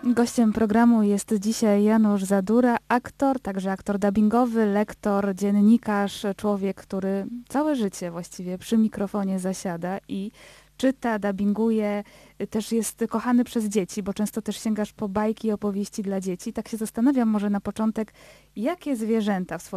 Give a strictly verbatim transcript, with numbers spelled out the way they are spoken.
Gościem programu jest dzisiaj Janusz Zadura, aktor, także aktor dubbingowy, lektor, dziennikarz, człowiek, który całe życie właściwie przy mikrofonie zasiada i czyta, dubbinguje, też jest kochany przez dzieci, bo często też sięgasz po bajki i opowieści dla dzieci. Tak się zastanawiam może na początek, jakie zwierzęta w swoim